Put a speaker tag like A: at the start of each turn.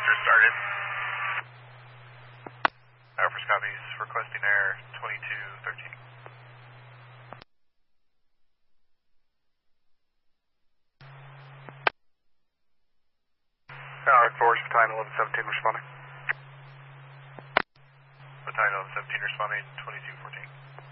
A: Roger, started. Tower First copies, requesting air 2213.
B: Tower Force, Battalion 1117 responding.
A: Battalion 1117 responding, 2214.